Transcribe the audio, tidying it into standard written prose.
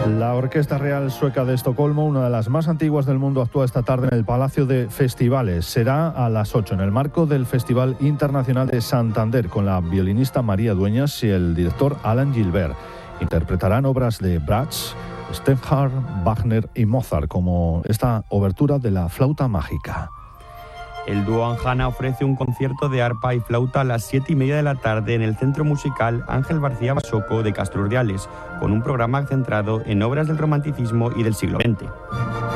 La Orquesta Real Sueca de Estocolmo, una de las más antiguas del mundo, actúa esta tarde en el Palacio de Festivales. Será a las 8 en el marco del Festival Internacional de Santander, con la violinista María Dueñas y el director Alan Gilbert. Interpretarán obras de Brahms, Steinhardt, Wagner y Mozart, como esta obertura de la flauta mágica. El dúo Anjana ofrece un concierto de arpa y flauta a las 7:30 de la tarde en el Centro Musical Ángel García Basoco de Castro Urdiales, con un programa centrado en obras del romanticismo y del siglo XX.